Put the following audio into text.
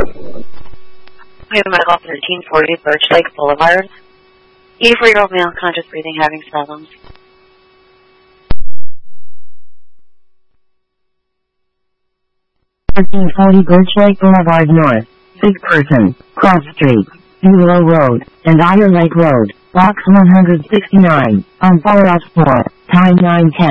We have medical 1340 Birch Lake Boulevard. 84-year-old male, conscious breathing, having problems. 1340 Birch Lake Boulevard North. Sick person. Cross Street. Bulow Road. And Iron Lake Road. Box 169. On 4 Time 910.